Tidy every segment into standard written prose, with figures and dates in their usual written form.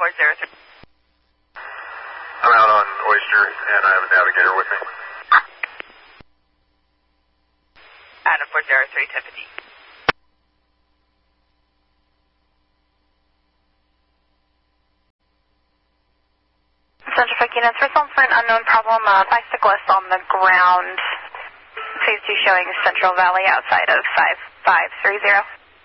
403. I'm out on Oyster, and I have a navigator with me. Adam 403, Tiffany. Central Park units, response for an unknown problem, bicyclist on the ground. Phase 2 showing Central Valley outside of 5530.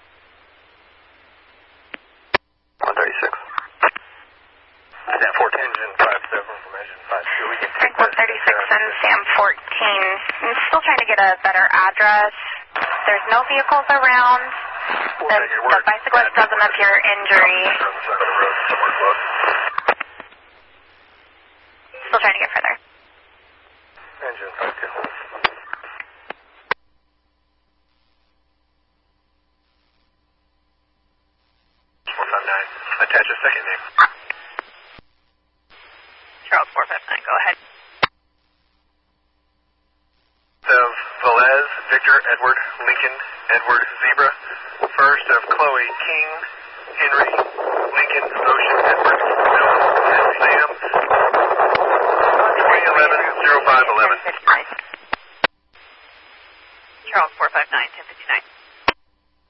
136. Sam 14, engine 57 from engine 52. We can take Frank 136 and Sam 14. I'm still trying to get a better address. There's no vehicles around. The bicyclist doesn't appear injury. Still trying to get further. Engine 52. 159. Attach a second name. Charles 459, go ahead. Of Velez, Victor, Edward, Lincoln, Edward, Zebra. First of Chloe, King, Henry, Lincoln, Ocean, Edward, Bill, and Sam. 2011-0511. Charles 459, 1059.